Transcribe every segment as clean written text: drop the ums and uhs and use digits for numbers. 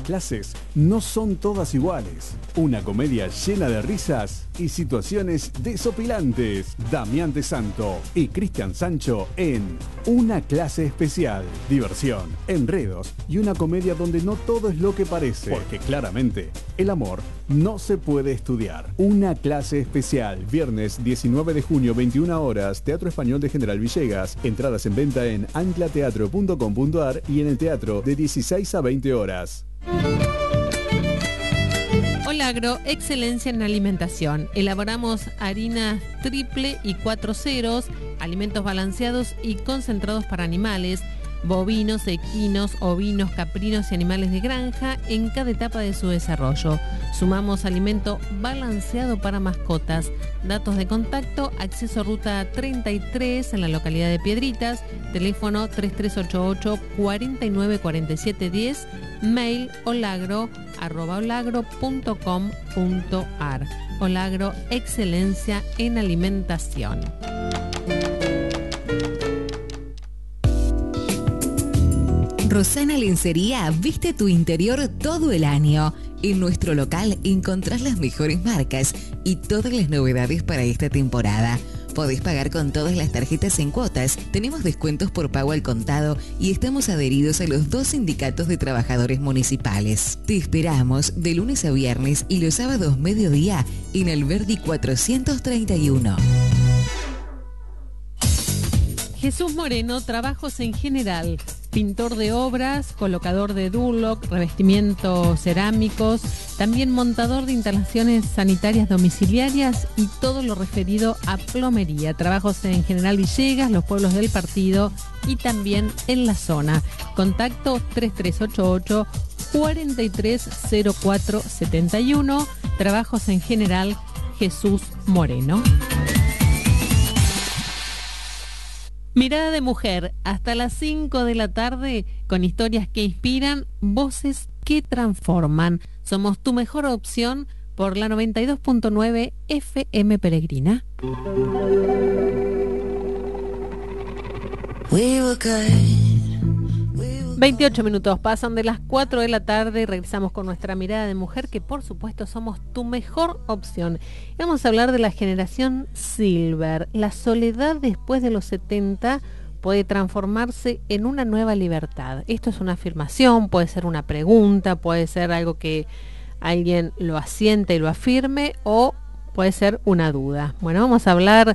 clases no son todas iguales. Una comedia llena de risas y situaciones desopilantes. Damián de Santo y Cristian Sancho en Una clase especial. Diversión, enredos y una comedia donde no todo es lo que parece. Porque claramente, el amor no se puede estudiar. Una clase especial. Viernes 19 de junio, 21 horas. Teatro Español de General Villegas. Entradas en venta en anclateatro.com.ar y en el teatro de 16 a 20 horas. Olagro, excelencia en alimentación. Elaboramos harinas triple y 4 ceros, alimentos balanceados y concentrados para animales, bovinos, equinos, ovinos, caprinos y animales de granja en cada etapa de su desarrollo. Sumamos alimento balanceado para mascotas. Datos de contacto: acceso a ruta 33 en la localidad de Piedritas, teléfono 3388 494710, mail olagro@olagro.com.ar. Olagro, excelencia en alimentación. Rosana Lencería viste tu interior todo el año. En nuestro local encontrás las mejores marcas y todas las novedades para esta temporada. Podés pagar con todas las tarjetas en cuotas, tenemos descuentos por pago al contado y estamos adheridos a los 2 sindicatos de trabajadores municipales. Te esperamos de lunes a viernes y los sábados mediodía en Alberdi 431. Jesús Moreno, trabajos en general. Pintor de obras, colocador de Durlock, revestimientos cerámicos, también montador de instalaciones sanitarias domiciliarias y todo lo referido a plomería. Trabajos en General Villegas, los pueblos del partido y también en la zona. Contacto 3388 430471. Trabajos en general, Jesús Moreno. Mirada de mujer, hasta las 5 de la tarde, con historias que inspiran, voces que transforman. Somos tu mejor opción por la 92.9 FM Peregrina. 28 minutos pasan de las 4 de la tarde y regresamos con nuestra mirada de mujer, que por supuesto somos tu mejor opción. Vamos a hablar de la generación Silver. La soledad después de los 70 puede transformarse en una nueva libertad. Esto es una afirmación, puede ser una pregunta, puede ser algo que alguien lo asiente y lo afirme, o puede ser una duda. Bueno, vamos a hablar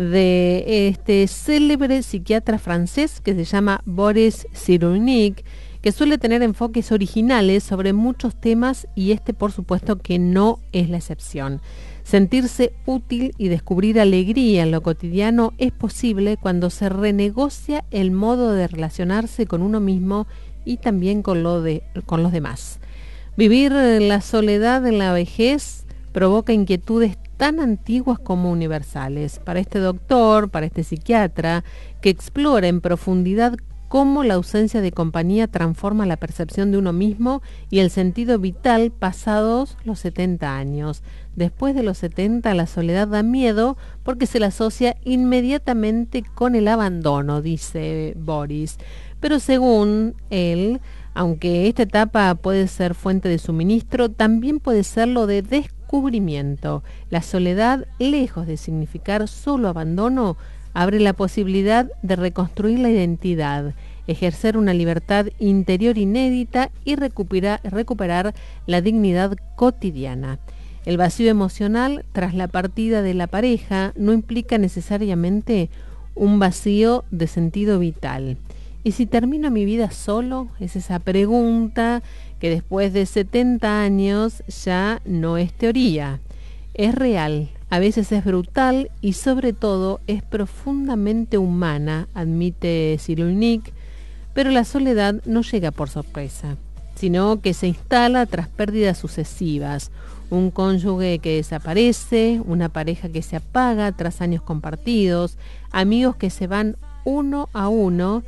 de este célebre psiquiatra francés que se llama Boris Cyrulnik, que suele tener enfoques originales sobre muchos temas y este, por supuesto, que no es la excepción. Sentirse útil y descubrir alegría en lo cotidiano es posible cuando se renegocia el modo de relacionarse con uno mismo y también con los demás. Vivir la soledad en la vejez provoca inquietudes tan antiguas como universales. Para este doctor, para este psiquiatra, que explora en profundidad cómo la ausencia de compañía transforma la percepción de uno mismo y el sentido vital pasados los 70 años. Después de los 70, la soledad da miedo porque se la asocia inmediatamente con el abandono, dice Boris. Pero según él, aunque esta etapa puede ser fuente de suministro, también puede serlo de descubrimiento. La soledad, lejos de significar solo abandono, abre la posibilidad de reconstruir la identidad, ejercer una libertad interior inédita y recuperar la dignidad cotidiana. El vacío emocional tras la partida de la pareja no implica necesariamente un vacío de sentido vital. ¿Y si termino mi vida solo? Es esa pregunta que después de 70 años ya no es teoría, es real. A veces es brutal y sobre todo es profundamente humana, admite Cyrulnik, pero la soledad no llega por sorpresa, sino que se instala tras pérdidas sucesivas, un cónyuge que desaparece, una pareja que se apaga tras años compartidos, amigos que se van uno a uno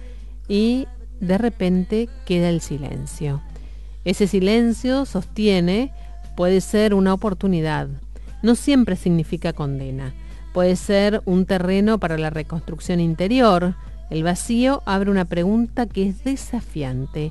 y de repente queda el silencio. Ese silencio, sostiene, puede ser una oportunidad. No siempre significa condena. Puede ser un terreno para la reconstrucción interior. El vacío abre una pregunta que es desafiante.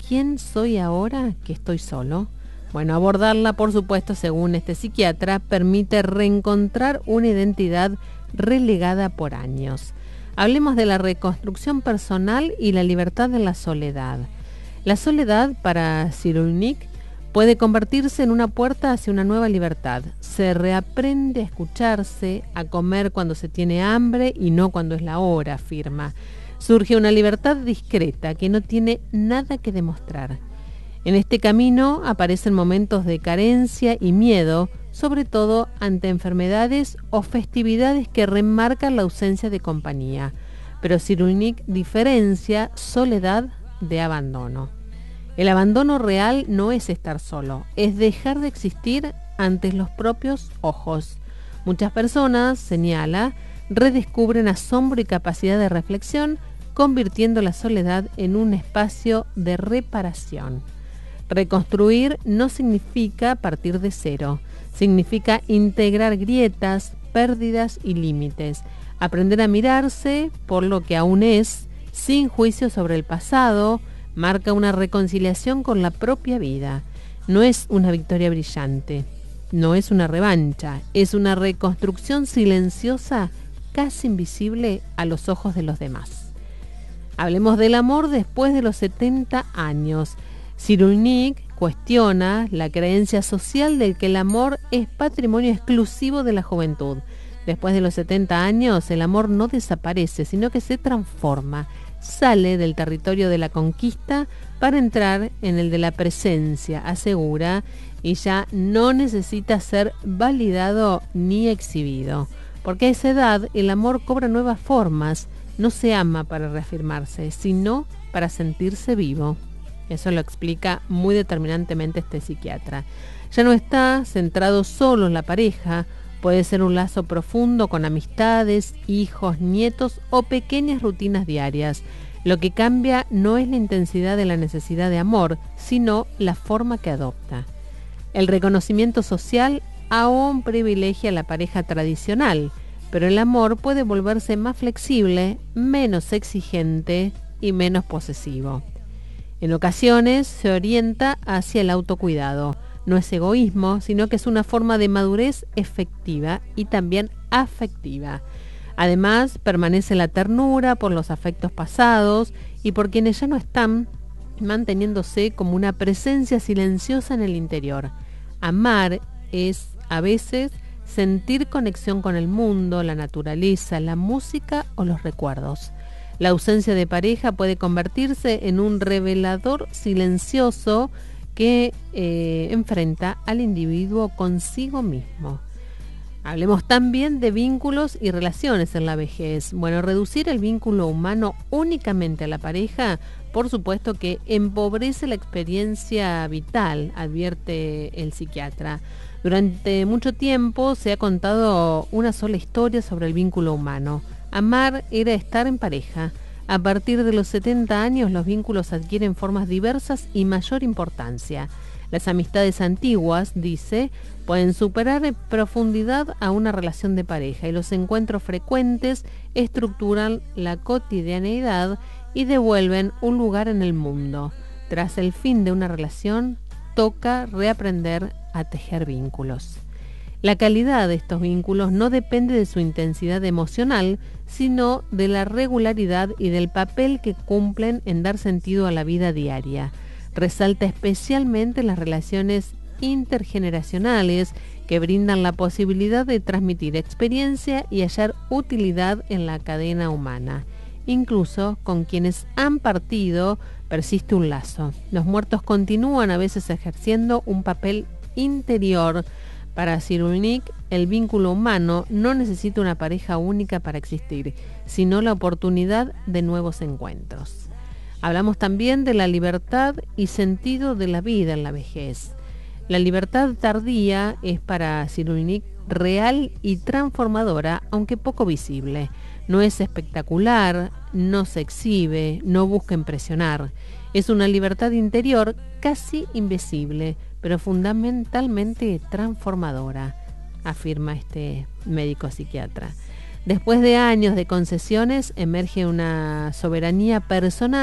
¿quién soy ahora que estoy solo? Bueno, abordarla, por supuesto, según este psiquiatra, permite reencontrar una identidad relegada por años. Hablemos de la reconstrucción personal y la libertad de la soledad. La soledad, para Cyrulnik, puede convertirse en una puerta hacia una nueva libertad. Se reaprende a escucharse, a comer cuando se tiene hambre y no cuando es la hora, afirma. Surge una libertad discreta que no tiene nada que demostrar. En este camino aparecen momentos de carencia y miedo, sobre todo ante enfermedades o festividades que remarcan la ausencia de compañía. Pero Cyrulnik diferencia soledad de abandono. El abandono real no es estar solo, es dejar de existir ante los propios ojos. Muchas personas, señala, redescubren asombro y capacidad de reflexión, convirtiendo la soledad en un espacio de reparación. Reconstruir no significa partir de cero, significa integrar grietas, pérdidas y límites, aprender a mirarse por lo que aún es, sin juicio sobre el pasado, marca una reconciliación con la propia vida. No es una victoria brillante, no es una revancha, es una reconstrucción silenciosa, casi invisible a los ojos de los demás. Hablemos del amor después de los 70 años. Cyrulnik cuestiona la creencia social de que el amor es patrimonio exclusivo de la juventud. Después de los 70 años, el amor no desaparece, sino que se transforma, sale del territorio de la conquista para entrar en el de la presencia, asegura, y ya no necesita ser validado ni exhibido. Porque a esa edad el amor cobra nuevas formas, no se ama para reafirmarse, sino para sentirse vivo. Eso lo explica muy determinantemente este psiquiatra. Ya no está centrado solo en la pareja, puede ser un lazo profundo con amistades, hijos, nietos o pequeñas rutinas diarias. Lo que cambia no es la intensidad de la necesidad de amor, sino la forma que adopta. El reconocimiento social aún privilegia a la pareja tradicional, pero el amor puede volverse más flexible, menos exigente y menos posesivo. En ocasiones se orienta hacia el autocuidado. No es egoísmo, sino que es una forma de madurez efectiva y también afectiva. Además, permanece la ternura por los afectos pasados y por quienes ya no están, manteniéndose como una presencia silenciosa en el interior. Amar es, a veces, sentir conexión con el mundo, la naturaleza, la música o los recuerdos. La ausencia de pareja puede convertirse en un revelador silencioso que enfrenta al individuo consigo mismo. Hablemos también de vínculos y relaciones en la vejez. Bueno, reducir el vínculo humano únicamente a la pareja, por supuesto que empobrece la experiencia vital, advierte el psiquiatra. Durante mucho tiempo se ha contado una sola historia sobre el vínculo humano. Amar era estar en pareja. A partir de los 70 años los vínculos adquieren formas diversas y mayor importancia. Las amistades antiguas, dice, pueden superar en profundidad a una relación de pareja y los encuentros frecuentes estructuran la cotidianeidad y devuelven un lugar en el mundo. Tras el fin de una relación, toca reaprender a tejer vínculos. La calidad de estos vínculos no depende de su intensidad emocional, sino de la regularidad y del papel que cumplen en dar sentido a la vida diaria. Resalta especialmente las relaciones intergeneracionales que brindan la posibilidad de transmitir experiencia y hallar utilidad en la cadena humana. Incluso con quienes han partido persiste un lazo. Los muertos continúan a veces ejerciendo un papel interior. Para Cyrulnik, el vínculo humano no necesita una pareja única para existir, sino la oportunidad de nuevos encuentros. Hablamos también de la libertad y sentido de la vida en la vejez. La libertad tardía es para Cyrulnik real y transformadora, aunque poco visible. No es espectacular, no se exhibe, no busca impresionar. Es una libertad interior casi invisible, pero fundamentalmente transformadora, afirma este médico psiquiatra. Después de años de concesiones, emerge una soberanía personal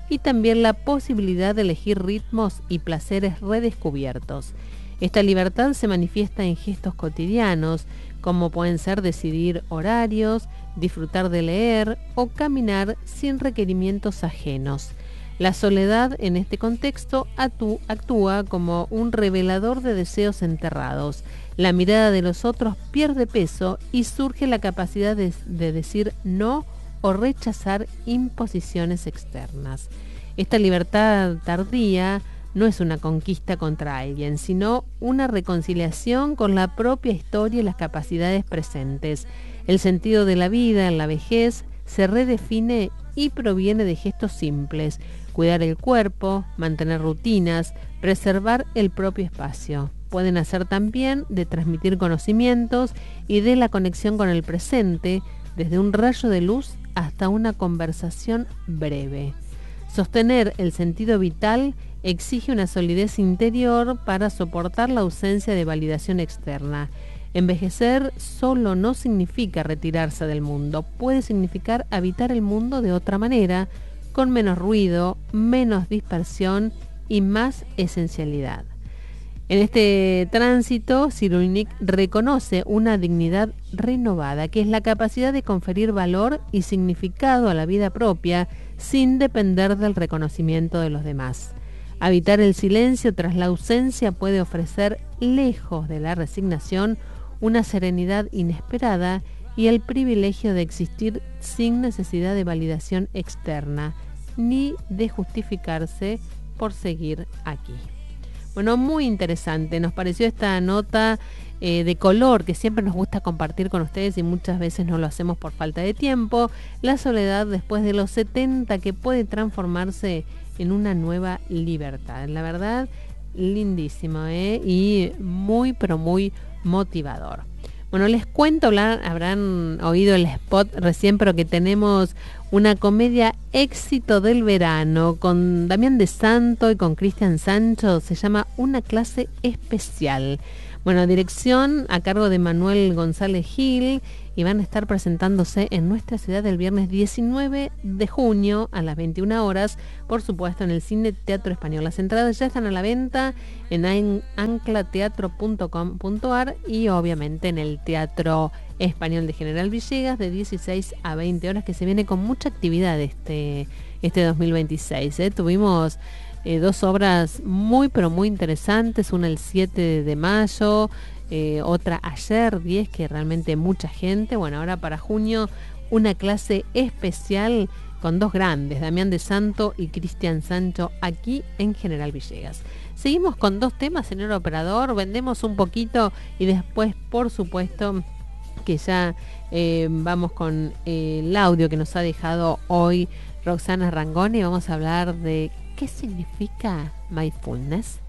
y también la posibilidad de elegir ritmos y placeres redescubiertos. Esta libertad se manifiesta en gestos cotidianos, como pueden ser decidir horarios, disfrutar de leer o caminar sin requerimientos ajenos. La soledad en este contexto actúa como un revelador de deseos enterrados. La mirada de los otros pierde peso y surge la capacidad de decir no o rechazar imposiciones externas. Esta libertad tardía no es una conquista contra alguien, sino una reconciliación con la propia historia y las capacidades presentes. El sentido de la vida en la vejez se redefine y proviene de gestos simples: cuidar el cuerpo, mantener rutinas, preservar el propio espacio. Pueden hacer también de transmitir conocimientos y de la conexión con el presente, desde un rayo de luz hasta una conversación breve. Sostener el sentido vital exige una solidez interior para soportar la ausencia de validación externa. Envejecer solo no significa retirarse del mundo, puede significar habitar el mundo de otra manera, con menos ruido, menos dispersión y más esencialidad. En este tránsito, Cyrulnik reconoce una dignidad renovada, que es la capacidad de conferir valor y significado a la vida propia sin depender del reconocimiento de los demás. Habitar el silencio tras la ausencia puede ofrecer, lejos de la resignación, una serenidad inesperada y el privilegio de existir sin necesidad de validación externa, ni de justificarse por seguir aquí. Bueno, muy interesante. Nos pareció esta nota de color que siempre nos gusta compartir con ustedes y muchas veces no lo hacemos por falta de tiempo. La soledad después de los 70, que puede transformarse en una nueva libertad. La verdad, lindísimo, y muy, pero muy motivador. Bueno, les cuento, habrán oído el spot recién, pero que tenemos una comedia éxito del verano con Damián de Santo y con Cristian Sancho. Se llama Una clase especial. Bueno, dirección a cargo de Manuel González Gil, y van a estar presentándose en nuestra ciudad el viernes 19 de junio a las 21 horas, por supuesto en el Cine Teatro Español. Las entradas ya están a la venta en anclateatro.com.ar y obviamente en el Teatro Español de General Villegas de 16 a 20 horas, que se viene con mucha actividad este 2026. Tuvimos dos obras muy pero muy interesantes, una el 7 de mayo, otra ayer 10, que realmente mucha gente. Bueno, ahora para junio una clase especial con dos grandes, Damián de Santo y Cristian Sancho, aquí en General Villegas. Seguimos con dos temas, señor operador, vendemos un poquito y después, por supuesto, que ya vamos con el audio que nos ha dejado hoy Roxana Rangoni. Vamos a hablar de qué significa mindfulness.